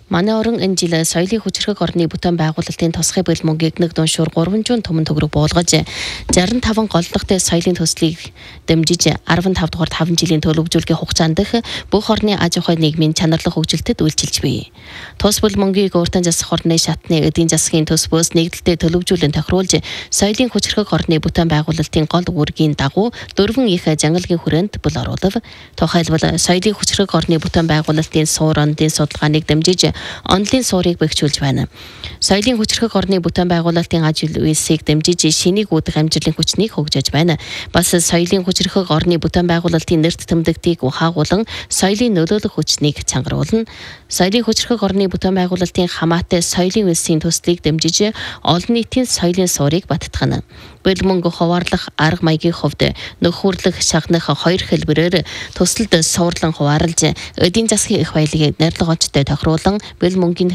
Манай орон энэ жил соёлын хүчирхэг орны бүтээн байгуулалтын тусгай бэл мөнгийг нэг дуншуур 300 түмэн төгрөг буулгаж 65 голлогтой соёлын төслийг дэмжиж 15 дугаар 5 жилийн төлөвлөжүүлгийн хугацаанд дэх бүх орны аж ахуй нийгмийн чанарлах хөгжилтэд үйлчилж буй. Тус бэл мөнгийг өөртөө засах орны шатны эдийн засгийн төсвөөс нэгдэлтэй төлөвлөжүүлэн тохируулж соёлын хүчирхэг орны бүтээн байгуулалтын гол үүргийн дагуу 4 их жангалгийн хүрээнд бэл оруулав. Тухайлбал соёлын хүчирхэг орны бүтээн байгуулалтын суур ондын судалгааныг дэмжиж онлын суурийг бэхжүүлж байна. Соёлын хүчирхэг орны бүтээн байгуулалтын ажил үйлсийг дэмжиж шинийг үүдэх амжилтын хүчнийг хөгжиж байна. Бас соёлын хүчирхэг орны бүтээн байгуулалтын нэрт тэмдэгтийг ухаагуулan соёлын нөлөөлөх хүчнийг чангаруулна. Соёлын хүчирхэг орны бүтээн байгуулалтын хамаатай соёлын үйлсийн төслийг дэмжиж олон нийтийн соёлын суурийг баттгана. Бэл мөнгө хуваарлах арга маягийн хувьд нөхөрлөх шахнах хоёр хэлбэрээр төсөлд суурлан хуваарлж эдийн засгийн их баялагийг найрлагочтой тохируулан бэл мөнгийн